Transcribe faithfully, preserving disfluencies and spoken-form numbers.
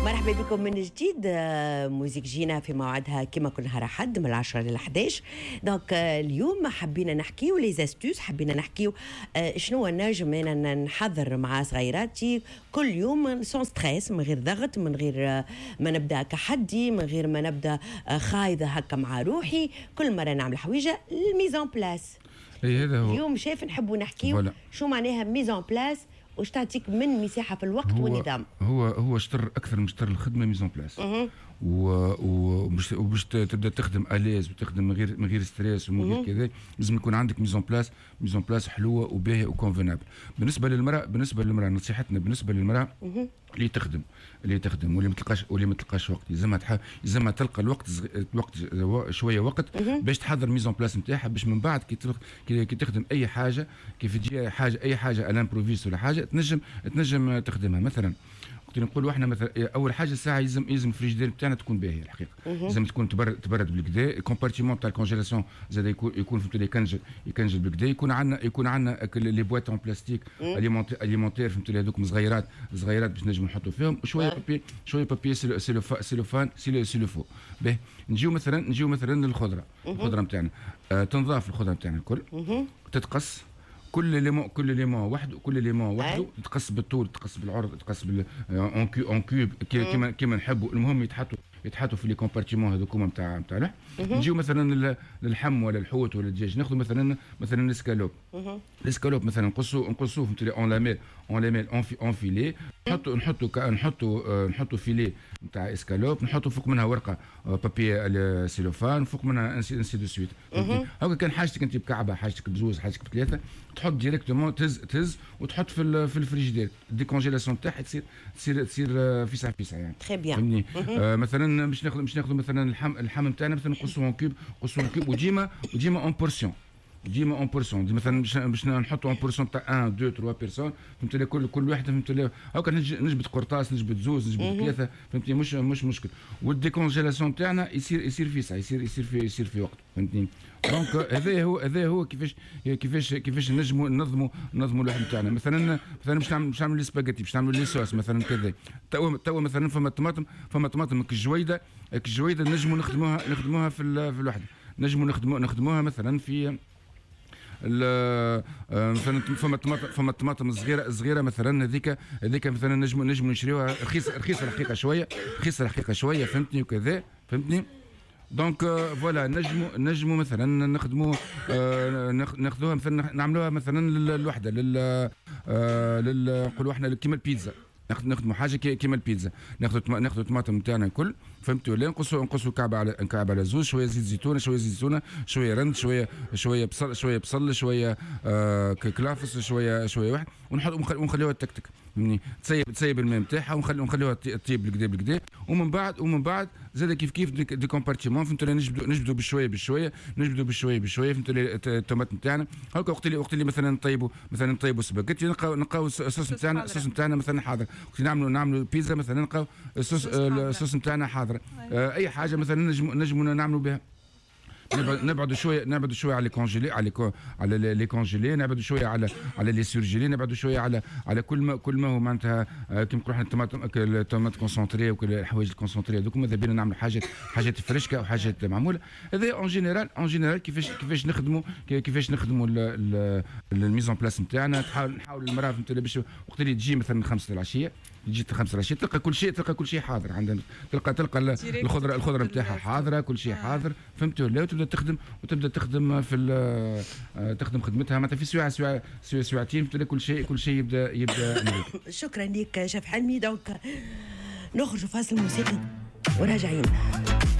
مرحبا بكم من جديد. موزيك جينا في موعدها كما كل نهار احد من العشرة للحداش. دونك اليوم حبينا نحكيو لي زاستوس، حبينا نحكيو شنو نجم انا نحضر مع صغيراتي كل يوم سون ستريس، من غير ضغط، من غير ما نبدا كحدي، من غير ما نبدا خايضه هكا مع روحي. كل مره نعمل حويجه الميزون بلاس. اي هذا هو اليوم شايف نحبوا نحكيو شو معناها ميزون بلاس، واش تعطيك من مساحه في الوقت هو والنظام. هو هو شطر اكثر من شطر الخدمه ميزون بلاس، وباش وباش تبدا تخدم اليز وتخدم من غير من غير ستريس ومن غير كذا، لازم يكون عندك ميزون بلاس ميزون بلاس حلوه وباهيه وكونفينابل. بالنسبه للمراه بالنسبه للمراه نصيحتنا بالنسبه للمراه اللي تخدم اللي تخدم واللي ما تلقاش واللي ما تلقاش وقت، لازمها تح... لازمها تلقى الوقت الوقت شويه وقت باش تحضر ميزون بلاس نتاعها، باش من بعد كي تلق... كي تخدم اي حاجه، كيف تجي حاجه اي حاجه الامبروفيس ولا حاجه تنجم تنجم تخدمها. مثلا وقت نقولوا احنا مثلا اول حاجه الساعه يلزم يلزم الفريجيدير بتاعنا تكون باهيه الحقيقه، لازم تكون تبرد تبرد بالكدا. الكومبارتيمون تاع الكونجيلاسيون زاد يكون يكون فهمت لي يكنجل يكنجل بالكدا. يكون عندنا يكون عندنا لي بواط اون بلاستيك اليمونتير فهمت لي هذوك صغيرات صغيرات باش نجموا نحطوا فيهم شويه بابي شويه بابي سيلوفان سيلوفو. باهي نجيو مثلا نجيو مثلا للخضره الخضره نتاعنا آه تنضاف الخضره نتاعنا الكل تتقص كل ليمون كل ليمون وحده كل ليمون وحده تقص بالطول تقص بالعرض تقص بال اون كيو اون كيوب كيما كيما نحبوا. المهم يتحطوا يتحطوا في لي كومبارتيمون هذوك نتاع نتاع اللحم. نجيو مثلا للحم ولا الحوت ولا الدجاج ناخذ مثلا مثلا الاسكالوب الاسكالوب مثلا نقصوا نقصوه فهمت لي اون لاميل اون لاميل اون في اون فيلي نحطوا نحطوا نحطوا نحطوا فيلي نتاع اسكالوب نحطوا فوق منها ورقه بابي سيلوفان فوق منها انسي انسي دو سويت. هاكا كان حاجتك انت بكعبه حاجتك بزوز حاجتك بثلاثه تحط ديريكتومون تز تز وتحط في في الفريجيدير. ديكونجيلاسيون تاعها تصير تصير تصير فيسع فيسع يعني تري بيان. آه مثلا باش ناخذ باش ناخذ مثلا اللحم اللحم نتاعنا مثلا نقصوه اون كيوب نقصوه اون كيوب وديما وديما اون بورسيون ديما اون بورسيون مثلا باش نحطوا اون بورسيون تاع واحد اثنين ثلاثة بيرسون فهمت لي. كل كل واحده فهمت لي هاكا نجبد قرطاس نجبد زوز نجبد ثلاثه فهمتني مش مش مشكل. والديكونجيلاسيون تاعنا يصير يصير فيسع يصير يصير في يصير في وقت فهمتني. دونك هذا هو هذا هو كيفاش كيفاش كيفاش نجموا ننظموا ننظموا اللحم تاعنا. مثلا مثلا باش نعمل باش نعمل لي سباغيتي باش نعمل لي صوص مثلا كذا. توا توا مثلا فما طماطم فما طماطم كالجويده الجويده نجموا نخدموها نخدموها في في الوحده نجموا نخدموها نخدموها مثلا في مثلا فما طماطم فما الطماطم الصغيره الصغيره مثلا هذيك هذيك مثلا نجم نجم نشريوها رخيصه رخيصه الحقيقه شويه رخيصه الحقيقه شويه فهمتني وكذا فهمتني. دونك فوالا نجموا نجموا مثلا نخدموا ناخذوها مثلا نعملوها مثلا للوحده لل لل نقولوا احنا كيما البيتزا ناخذ نخدموا حاجه كيما البيتزا ناخذ ناخذ الطماطم نتاعنا الكل فهمتوا ولا نقصوا نقصوا كعبه على كعبه على زوز شويه زيت زيتونه شويه زيت زيتونه شويه رند شويه شويه بصل شويه بصل شويه آه كلافس شويه شويه واحد ونحط ونخليوها تكتك يعني تسيب تسيب الماء نتاعها ونخلي ونخليوها تطيب بالكدا بالكدا. ومن بعد ومن بعد زاد كيف كيف دي كومبارتيمون فهمتوا نجبدوا نجبدوا بشويه بشويه نجبدوا بشويه بشويه فهمتوا الطوماط نتاعنا هكا. وقت اللي وقت اللي مثلا نطيبوا مثلا نطيبوا سباغيتي نلقاو نلقاو الصوص نتاعنا الصوص نتاعنا مثلا حاضر. وقت نعملوا نعملوا بيتزا مثلا نلقاو الصوص الصوص نتاعنا حاضر. آه اي حاجه مثلا نجم نجموا نعملوا بها. نبعدوا شويه نبعدوا شويه على لي كونجيلي على على لي كونجيلي نبعدوا شويه على على لي سورجيلي نبعدوا شويه على على كل ما كل ما هو معناتها كيما نقولوا احنا الطماطم الطماط كونسونطري وكل الحوايج الكونسونطري هذوك ماذا بينا نعملوا حاجات حاجات فريشكه وحاجات معموله. هذا اون جينيرال اون جينيرال كيفاش كيفاش نخدموا كيفاش نخدموا الميزون بلاس نتاعنا. تحاول نحاول المراه فهمت باش وقت اللي تجي مثلا خمسة العشيه تجي خمسة العشيه تلقى كل شيء تلقى كل شيء حاضر عندنا. تلقى تلقى الخضره الخضره نتاعها حاضره كل شيء حاضر فهمت ولا. وتبدا تخدم وتبدا تخدم في تخدم خدمتها معناتها في ساعه ساعه ساعتين كل شيء كل شيء يبدا يبدا شكرا لك شيف حلمي. دونك نخرج فاصل موسيقي وراجعين.